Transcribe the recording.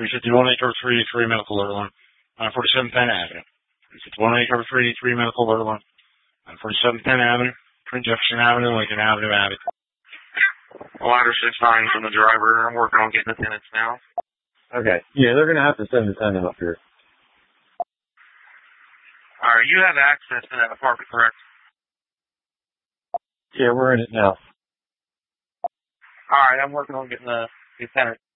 351 acre 3 medical alert one on 47 Penn Avenue. 351 acre 3 medical alert one on 47 Penn Avenue, Prince Jefferson Avenue, Lincoln Avenue, Abbott. Ladder 6-9 from the driver. I'm working on getting attendants now. Okay. Yeah, they're going to have to send attendant up here. Alright, you have access to that apartment, correct? Yeah, we're in it now. Alright, I'm working on getting the attendant.